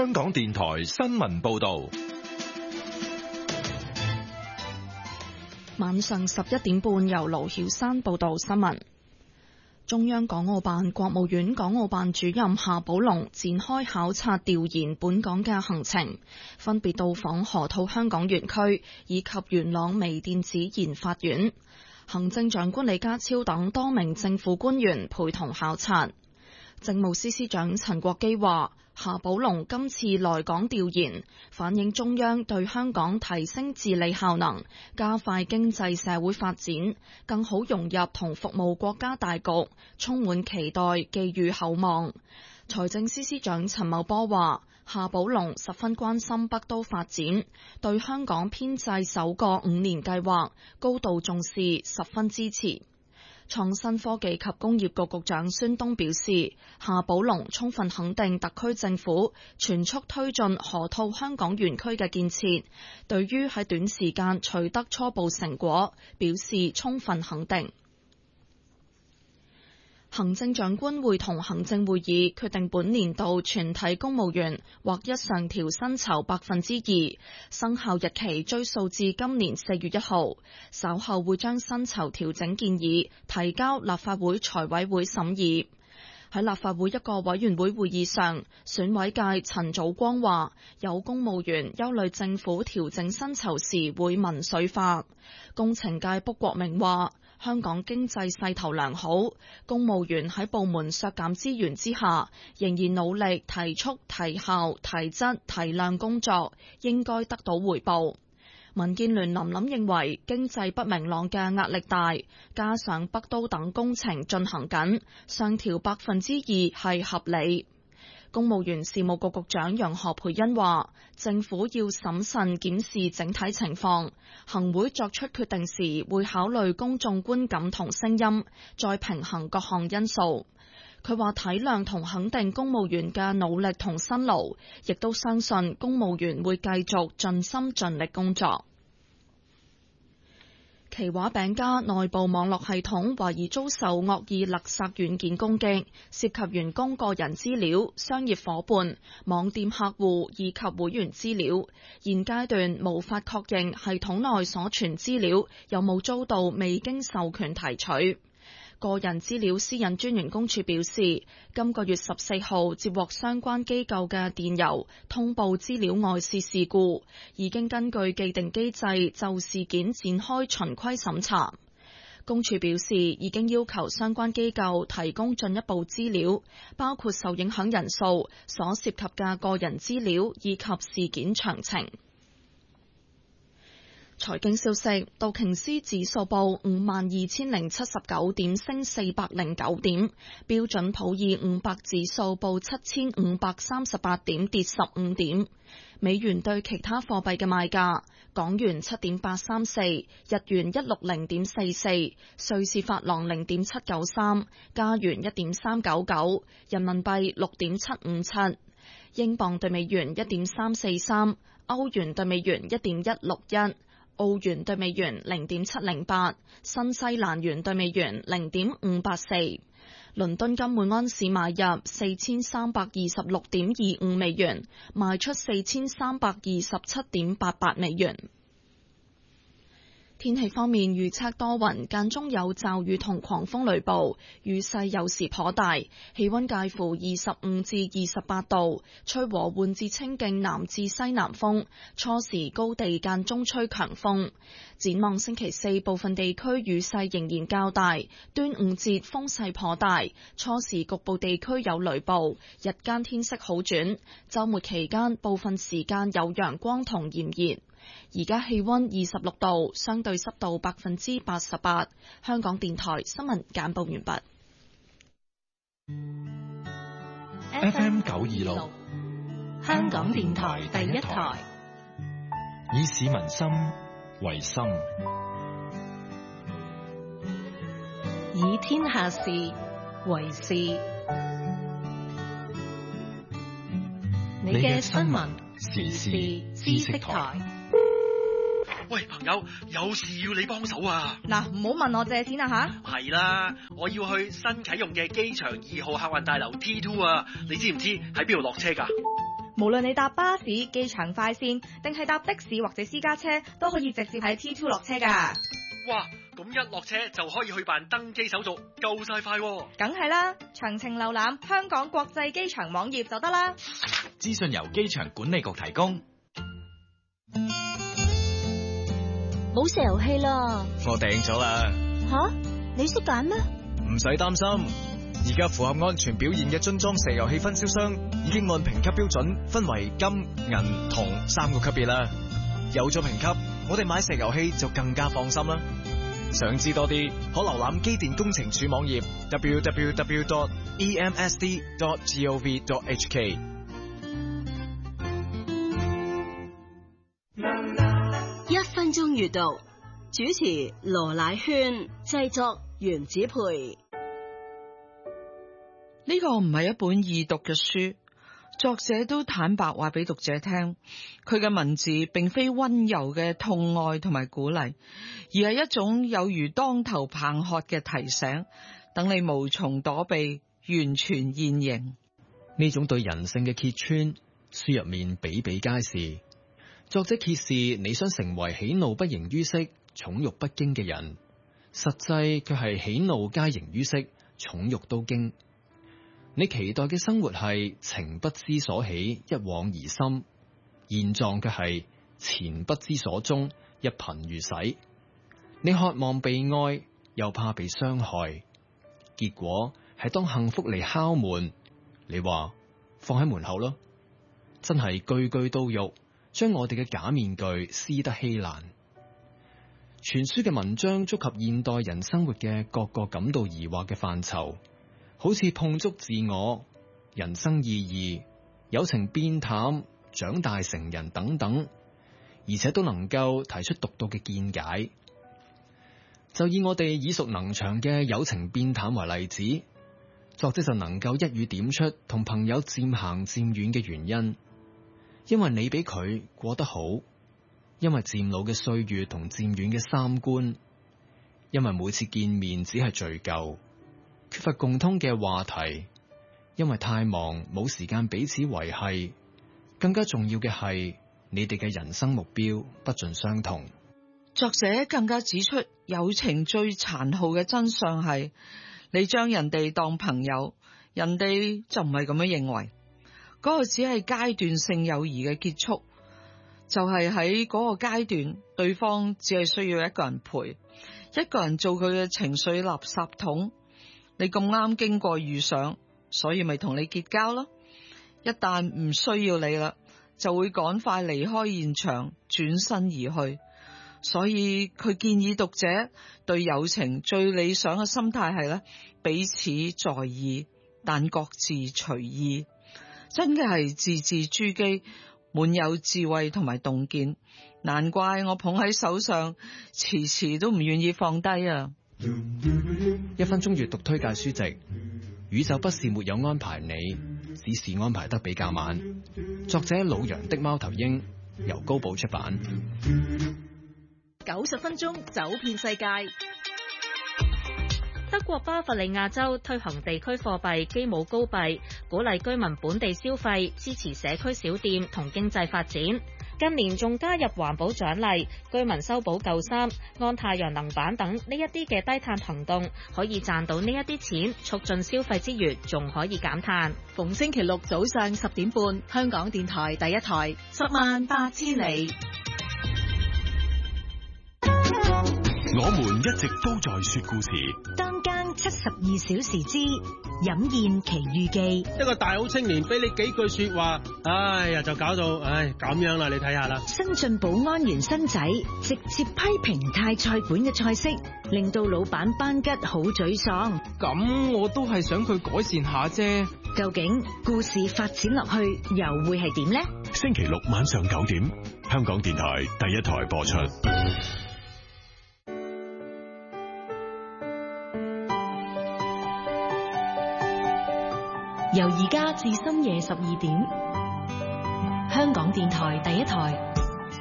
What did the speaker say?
香港電台新聞報道。 晚上11點半，由盧曉山報道新聞。中央港澳辦、國務院港澳辦主任夏寶龍展開考察調研本港嘅行程，分別到訪河套香港園區以及元朗微電子研發園。行政長官李家超等多名政府官員陪同考察。政務司司長陳國基話，夏寶龍今次來港調研，反映中央對香港提升治理效能、加快經濟社會發展、更好融入同服務國家大局，充滿期待、寄予厚望。財政司司長陳茂波話，夏寶龍十分關心北都發展，對香港編制首個5年計劃高度重視，十分支持。創新科技及工業局局長孫東表示，夏寶龍充分肯定特區政府全速推進河套香港園區嘅建設，對於喺短時間取得初步成果，表示充分肯定。行政長官會同行政會議決定本年度全體公務員劃一上調薪酬 2%， 生效日期追溯至今年4月1號，稍後會將薪酬調整建議提交立法會財委會審議。喺立法會一個委員會會議上，選委界陳祖光話，有公務員憂慮政府調整薪酬時會民粹化。工程界卜國明話，香港經濟勢頭良好，公務員喺部門削減資源之下，仍然努力提速、提效、提質、提量工作，應該得到回報。民建聯林認為經濟不明朗嘅壓力大，加上北都等工程進行緊，上調 2% 係合理。公務員事務局局長楊何蓓茵話，政府要審慎檢視整體情況，行會作出決定時會考慮公眾觀感同聲音，再平衡各項因素。佢話體諒同肯定公務員嘅努力同辛勞，亦都相信公務員會繼續盡心盡力工作。奇華餅家內部網絡系統懷疑遭受惡意勒索軟件攻擊，涉及員工個人資料、商業夥伴、網店客戶以及會員資料。現階段無法確認系統內所存資料有冇遭到未經授權提取。個人資料私隱專員公署表示，今個月14號接獲相關機構嘅電郵，通報資料外泄事故，已經根據既定機制就事件展開循規審查。公署表示，已經要求相關機構提供進一步資料，包括受影響人數、所涉及嘅個人資料以及事件詳情。財經消息，道瓊斯指數報52,079點，升409點；標準普爾500指數報7,538點，跌15點。美元對其他貨幣嘅賣價：港元7.834，日元160.44，瑞士法郎0.793，加元1.399，人民幣6.757，英鎊對美元1.343，歐元對美元1.161。澳元對美元0.708，新西蘭元對美元0.584。倫敦金每安士買入4326.25美元，賣出4327.88美元。天氣方面，預測多雲，間中有驟雨同狂風雷暴，雨勢有時頗大，氣溫介乎25至28度，吹和緩至清勁南至西南風，初時高地間中吹強風。展望星期四，部分地區雨勢仍然較大，端午節風勢頗大，初時局部地區有雷暴，日間天色好轉，週末期間部分時間有陽光同炎熱。而家氣溫26度，相對濕度88%。香港電台新聞簡報完畢。 FM 926， 香港電台第一台， 以市民心為心， 以天下事為事。你嘅新聞時事知識台。 喂，朋友，有事要你幫手啊！ 嗱，唔好問我借錢啊吓！ 係啦，我要去新啟用嘅機場2號客運大樓 T2 啊，你知唔知喺邊度落車㗎？ 無論你搭巴士、機場快線，定係搭的士或者私家車，都可以直接喺 T2 落車㗎。 哇，咁一落車就可以去辦登機手續，夠晒快喎！ 梗係啦，詳情瀏覽香港國際機場網頁就得啦。 資訊由機場管理局提供。 冇石油氣啦， 我訂咗啦。 吓？你識揀咩？ 唔使擔心，而家符合安全表現嘅樽裝石油氣分銷商已經按評級標準分為金、銀、銅3個級別啦。有咗評級，我哋買石油氣就更加放心啦。想知多啲，可瀏覽機電工程署網頁 www.emsd.gov.hk。 1分鐘閱讀，主持羅乃萱，製作袁子培。 呢個唔係一本易讀嘅書，作者都坦白話俾讀者聽，佢嘅文字並非溫柔嘅痛愛同埋鼓勵，而係一種有如當頭棒喝嘅提醒，等你無從躲避，完全現形。 呢種對人性嘅揭穿，書入面比比皆是。作者揭示你想成為喜怒不形於色、寵辱不驚嘅人，實際卻係喜怒皆形於色、寵辱都驚。你期待嘅生活係情不知所起，一往而深，現狀卻係錢不知所終，一貧如洗。你渴望被愛，又怕被傷害，結果係當幸福嚟敲門，你話放喺門口咯，真係句句都肉，將我哋嘅假面具撕得稀爛。全書嘅文章觸及現代人生活嘅各個感到疑惑嘅範疇，好似碰觸自我、人生意義、友情變淡、長大成人等等，而且都能夠提出獨到嘅見解。就以我哋耳熟能詳嘅友情變淡為例子，作者就能夠一語點出同朋友漸行漸遠嘅原因。因為你比佢過得好，因為漸老嘅歲月同漸遠嘅三觀，因為每次見面只係敘舊，缺乏共通嘅話題，因為太忙冇時間彼此維繫，更加重要嘅係你哋嘅人生目標不盡相同。 作者更加指出，友情最殘酷嘅真相係，你將人哋當朋友，人哋就唔係咁樣認為。嗰個只係階段性友誼嘅結束，就係喺嗰個階段，對方只係需要一個人陪，一個人做佢嘅情緒垃圾桶。你咁啱經過遇上，所以咪同你結交咯。一旦唔需要你啦，就會趕快離開現場，轉身而去。所以佢建議讀者對友情最理想嘅心態係咧，彼此在意，但各自隨意。真嘅係字字珠璣，滿有智慧同埋洞見，難怪我捧喺手上，遲遲都唔願意放低啊！1 分鐘閱讀推介書籍《宇宙不是沒有安排你，只是安排得比較晚》，作者老楊的貓頭鷹，由高寶出版。 90分鐘走遍世界。 德國巴伐利亞州推行地區貨幣基姆高幣，鼓勵居民本地消費，支持社區小店同經濟發展。近年仲加入環保獎勵，居民修補舊衫、安太陽能板等呢一啲嘅低碳行動，可以賺到呢一啲錢，促進消費之餘，仲可以減碳。 逢星期六早上10點半，香港電台第一台，108000里。 我們一直都在說故事。 當間72小時之飲宴奇遇記。 一個大好青年俾你幾句說話，哎呀就搞到咁樣啦，你睇下啦。 新晉保安員新仔直接批評泰菜館嘅菜式，令到老闆班吉好沮喪。 咁我都係想佢改善下啫。 究竟故事發展落去又會係點呢？ 星期六晚上9點，香港電台第一台播出。 由而家至深夜12點，香港電台第一台。